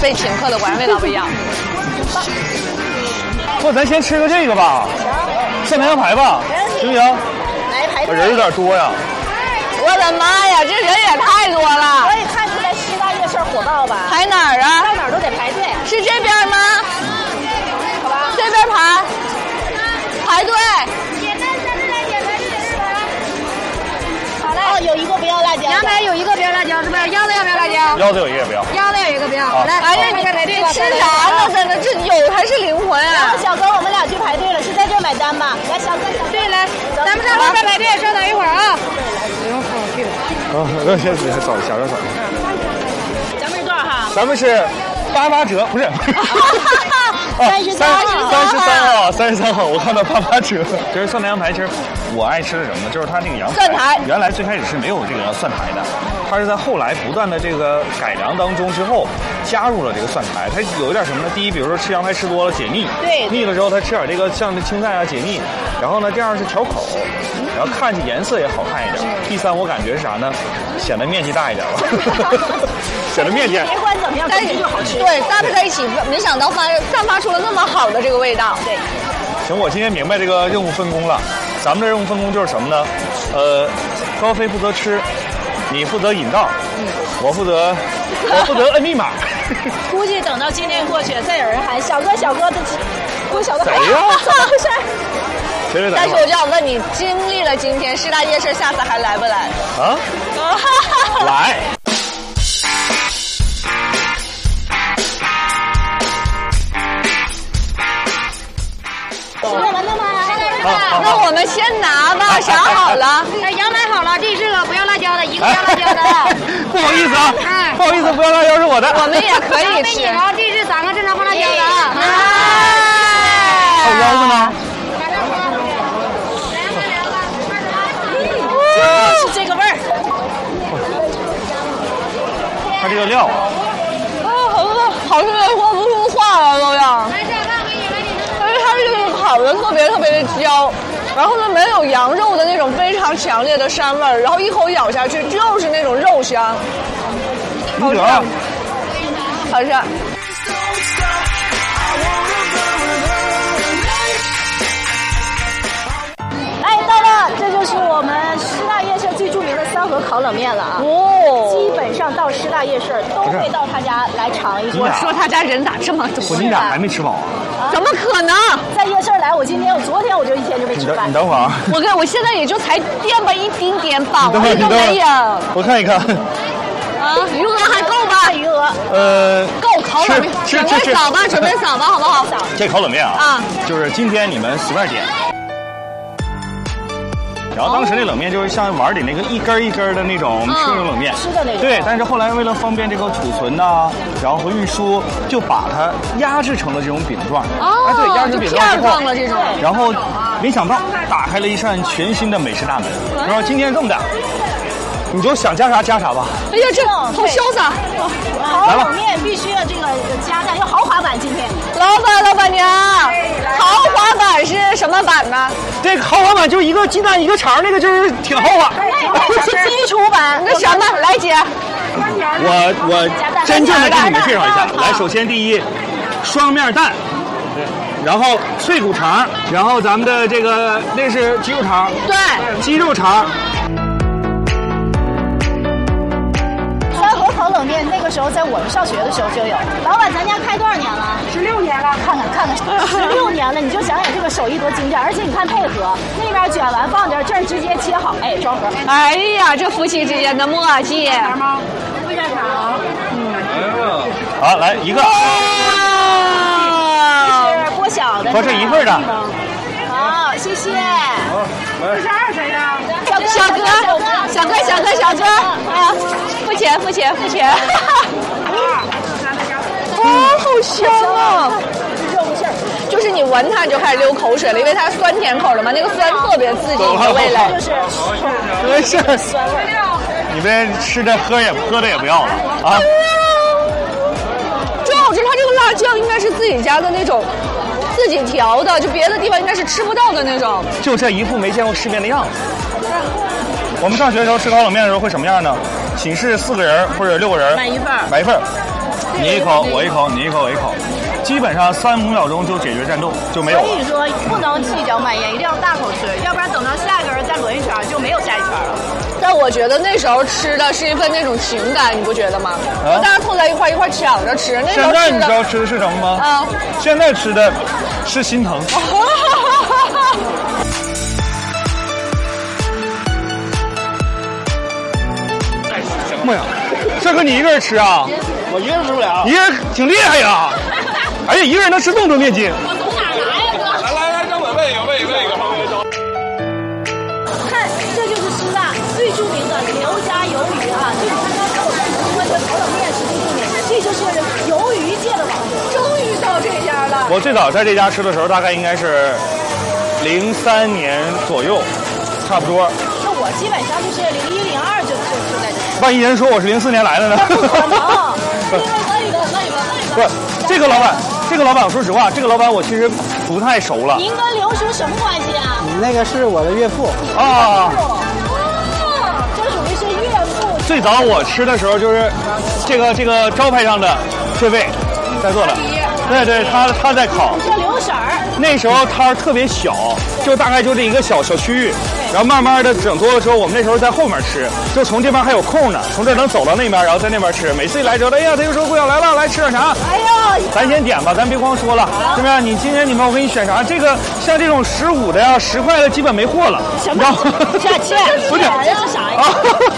被请客的，果然味道不一样。 不，咱先吃个这个吧，蒜苔羊排吧，行不行？ 来排队。 人有点多呀。 我的妈呀，这人也太多了！ 所以看出来师大夜市火爆吧？ 排哪儿啊？ 到哪儿都得排队。 是这边吗？ 好吧， 这边排队。 好嘞。哦，有一个不要辣椒。 羊排有一个不要辣椒，是不是？腰子要不要辣椒？ 腰子有一个也不要。 腰子有一个不要。来， 哎呀，你吃啥呢？在那，这有还是灵魂啊？ 小哥，我们俩去排队了，是在这买单吧？来，小哥， 对，来，咱们上后边排队，稍等一会儿啊。 那先扫一下，扫。 咱们是多少号？ 咱们是88折，不是。33号，我看到88折。这是蒜苔羊排，其实我爱吃的什么呢？就是它那个羊排， 蒜苔原来最开始是没有这个蒜苔的，它是在后来不断的这个改良当中之后加入了这个蒜苔。它有一点什么呢？第一，比如说吃羊排吃多了解腻， 对， 腻了之后它吃点这个像青菜啊解腻。然后呢，第二是调口，然后看着颜色也好看一点。第三，我感觉是啥呢？显得面积大一点了，显得面积。 别管怎么样，总之就好吃。 对，搭配在一起，没想到散发出了那么好的这个味道。 对。 行，我今天明白这个任务分工了。咱们的任务分工就是什么呢？高飞负责吃，你负责引导，我负责摁密码。 估计等到今天过去，再有人喊小哥小哥的，我小哥谁呀？ 怎么回事？ 但是我就想问你，经历了今天师大夜市，下次还来不来？ 啊？来。 那我们先拿吧，啥好了？ 羊排好了，这是个不要辣椒的，一个不要辣椒的。 不好意思啊，不好意思，不要辣椒是我的。 我们也可以吃。 这是3个正常放辣椒的啊。 还有腰子呢？ 就是这个味儿。 它这个料啊， 好吃的说不出话了都要。但是它这个烤的特别的焦，然后呢没有羊肉的那种非常强烈的膻味儿，然后一口咬下去就是那种肉香，好吃，好吃。 哎，到了，这就是我们师大夜市最著名的3盒烤冷面了啊！基本上到师大夜市都会到他家来尝一我说他家人咋这么多？ 你俩还没吃饱啊？ 怎么可能？ 在夜市来，昨天我就一天就没吃饭。 你等会儿啊！ 我现在也就才垫吧一丁点饱，我都没有。 我看一看。 啊，余额还够吧？ 余额。 够烤冷面，准备扫吧，好不好？ 这烤冷面啊，就是今天你们随便点。然后当时那冷面就是像碗里那个一根一根的那种吃那种冷面， 吃的那种。 对，但是后来为了方便这个储存呐，然后和运输，就把它压制成了这种饼状。对，压制饼状之后，然后没想到打开了一扇全新的美食大门。然后今天这么的，你就想加啥加啥吧。 哎呀，这好潇洒！ 烤冷面必须要这个加价，要豪华版。今天， 老板娘，豪华版是什么版呢？ 这个豪华版就一个鸡蛋一个肠，那个就是挺豪华。 是基础版。 那什么，来姐， 我真正的给你们介绍一下。来，首先第一，双面蛋，然后脆骨肠，然后咱们的这个那是鸡肉肠， 对， 鸡肉肠。 3盒烤冷面那个时候在我们上学的时候就有。老板，咱家开多少年了？16年了。看看，16年了，你就想想这个手艺多精湛，而且你看配合，那边卷完放这儿，这儿直接切好，哎，装盒。 哎呀，这夫妻之间的默契。 会干啥？ 好，来一个。 这是锅小的。 说这一份的。 好，谢谢。 这是2谁的？ 小哥，啊，付钱。好香啊！就是你闻它就开始流口水了，因为它酸甜口的嘛，那个酸特别刺激你的味蕾。 是酸味。你们吃的喝的也不要了啊！ 主要是它这个辣酱应该是自己家的那种。自己调的，就别的地方应该是吃不到的那种。 就这一副没见过世面的样子。 我们上学的时候吃烤冷面的时候会什么样呢？寝室4个人或者6个人买一份， 买一份，你一口我一口，你一口我一口，基本上3-5秒钟就解决战斗，就没有了。 所以说不能计较蔓延，一定要大口吃，要不然等到下一个人再轮一圈就没有下一圈了。 但我觉得那时候吃的是一份那种情感，你不觉得吗？大家凑在一块抢着吃。那时候现在你知道吃的是什么吗？ 啊， 现在吃的是心疼。妈呀，这哥你一个人吃啊？ 我一个人吃不了。 一个人挺厉害呀！哎呀，一个人能吃这么多面筋。 我从哪来呀，哥？ 来，让我喂一个。 看，这就是师大最著名的刘家鱿鱼啊！就你看刚才我们说的烤冷面是最著名的，这就是鱿鱼界的王者。终于到这家了。 我最早在这家吃的时候，大概应该是03年左右，差不多。 那我基本上就是01、02就在这。 万一人说我是04年来的呢？ 不可能，因为那一个。 不是这个老板，说实话，这个老板我其实不太熟了。 您跟刘叔什么关系啊？ 那个是我的岳父啊。 这属于是岳父。 最早我吃的时候就是这个招牌上的这位在做的，对，他在烤。 叫刘婶儿。 那时候摊儿特别小，就大概就这一个小区域，然后慢慢的整多了之后，我们那时候在后面吃，就从这边还有空呢，从这儿能走到那边，然后在那边吃。每次一来之后，哎呀，他就说顾小来了，来吃点啥？ 哎呀， 咱先点吧，咱别光说了，是不是？你今天我给你选啥？这个像这种15的呀、10块的基本没货了。 什么？这不是这是啥呀？